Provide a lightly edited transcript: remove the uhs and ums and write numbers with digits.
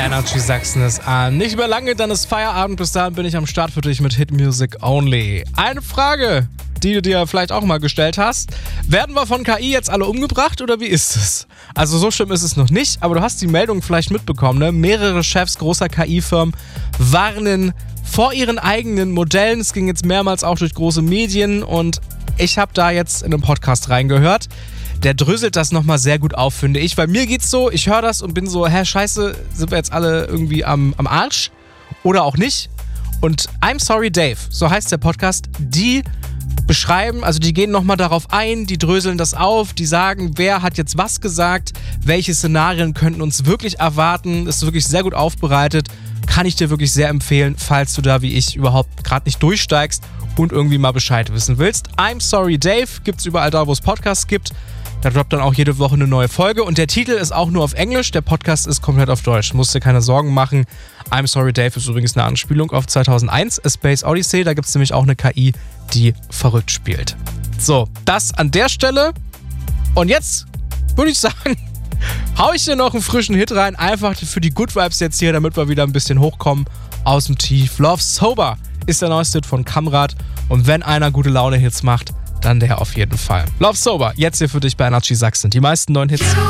Energy Sachsen ist an. Nicht mehr lange, dann ist Feierabend. Bis dahin bin ich am Start für dich mit Hit Music Only. Eine Frage, die du dir vielleicht auch mal gestellt hast. Werden wir von KI jetzt alle umgebracht oder wie ist es? Also so schlimm ist es noch nicht, aber du hast die Meldung vielleicht mitbekommen, ne? Mehrere Chefs großer KI-Firmen warnen vor ihren eigenen Modellen. Es ging jetzt mehrmals auch durch große Medien und ich habe da jetzt in einem Podcast reingehört. Der dröselt das nochmal sehr gut auf, finde ich. Weil mir geht's so, ich höre das und bin so, scheiße, sind wir jetzt alle irgendwie am Arsch? Oder auch nicht? Und I'm Sorry Dave, so heißt der Podcast, die beschreiben, also die gehen nochmal darauf ein, die dröseln das auf, die sagen, wer hat jetzt was gesagt, welche Szenarien könnten uns wirklich erwarten, ist wirklich sehr gut aufbereitet, kann ich dir wirklich sehr empfehlen, falls du da wie ich überhaupt gerade nicht durchsteigst und irgendwie mal Bescheid wissen willst. I'm Sorry Dave, gibt's überall da, wo es Podcasts gibt. Da droppt dann auch jede Woche eine neue Folge und der Titel ist auch nur auf Englisch, der Podcast ist komplett auf Deutsch. Musst dir keine Sorgen machen. I'm Sorry Dave ist übrigens eine Anspielung auf 2001, A Space Odyssey. Da gibt es nämlich auch eine KI, die verrückt spielt. So, das an der Stelle. Und jetzt würde ich sagen, hau ich dir noch einen frischen Hit rein, einfach für die Good Vibes jetzt hier, damit wir wieder ein bisschen hochkommen aus dem Tief. Love Sober ist der neueste Hit von Kamrat und wenn einer gute Laune-Hits macht, dann der auf jeden Fall. Love Sober, jetzt hier für dich bei Energy Sachsen. Die meisten neuen Hits.